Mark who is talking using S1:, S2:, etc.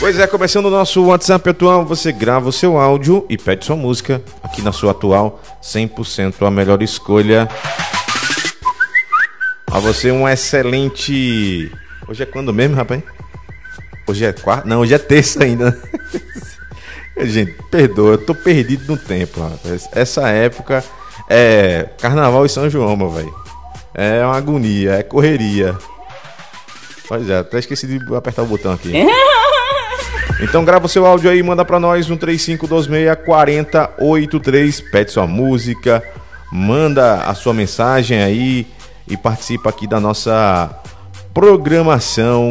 S1: Pois é, começando o nosso WhatsApp atual, você grava o seu áudio e pede sua música aqui na sua atual 100% a melhor escolha. A você um excelente... Hoje é quando mesmo, rapaz? Hoje é quarta? Não, hoje é terça ainda. Gente, perdoa, eu tô perdido no tempo, rapaz. Essa época é Carnaval e São João, meu velho. É uma agonia, é correria. Pois é, até esqueci de apertar o botão aqui. Então grava o seu áudio aí, manda pra nós no 3526-4083. Pede sua música, manda a sua mensagem aí e participa aqui da nossa programação